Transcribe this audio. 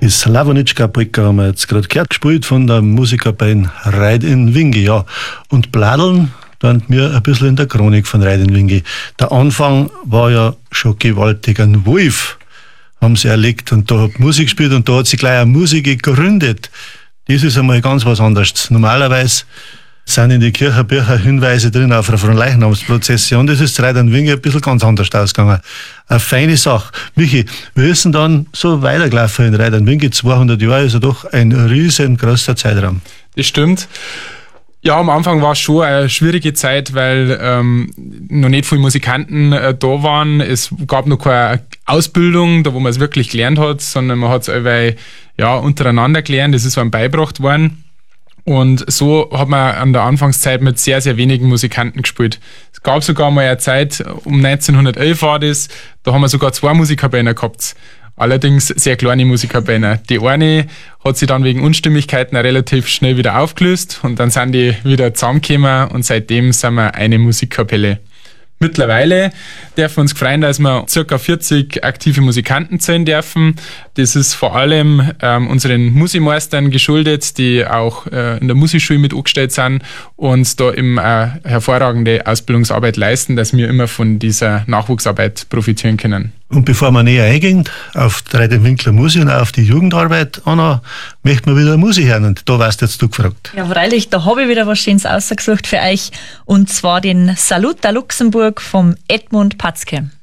Die Slavonitschka-Polka haben wir jetzt gerade gehört, gespielt von der Musikerband Reit in Wingi. Ja. Und Bladeln, dann mir ein bisschen in der Chronik von Reit in Wingi. Der Anfang war ja schon gewaltig. Ein Wolf haben sie erlegt und da hat Musik gespielt und da hat sich gleich eine Musik gegründet. Das ist einmal ganz was anderes. Normalerweise sind in die Kirchenbücher Hinweise drin auf eine Fronleichnamsprozession. Das ist Reit in Wingi ein bisschen ganz anders ausgegangen. Eine feine Sache. Michi, wir sind dann so weitergelaufen in Reit in Wingi. 200 Jahre ist ja doch ein riesengroßer Zeitraum. Das stimmt. Ja, am Anfang war es schon eine schwierige Zeit, weil noch nicht viele Musikanten da waren. Es gab noch keine Ausbildung, da wo man es wirklich gelernt hat, sondern man hat es untereinander gelernt. Das ist einem beigebracht worden. Und so hat man an der Anfangszeit mit sehr, sehr wenigen Musikanten gespielt. Es gab sogar mal eine Zeit, um 1911 war das, da haben wir sogar 2 Musikerbänder gehabt. Allerdings sehr kleine Musikerbänder. Die eine hat sich dann wegen Unstimmigkeiten relativ schnell wieder aufgelöst und dann sind die wieder zusammengekommen und seitdem sind wir eine Musikkapelle. Mittlerweile dürfen wir uns freuen, dass wir ca. 40 aktive Musikanten zählen dürfen. Das ist vor allem unseren Musimeistern geschuldet, die auch in der Musikschule mit angestellt sind und da eben eine hervorragende Ausbildungsarbeit leisten, dass wir immer von dieser Nachwuchsarbeit profitieren können. Und bevor wir näher eingehen auf die Reit in Winkler Musik und auch auf die Jugendarbeit, Anna, möchten wir wieder Musik hören und da warst jetzt du gefragt. Ja, freilich, da habe ich wieder was Schönes ausgesucht für euch und zwar den Salut à Luxemburg vom Edmund Patzke.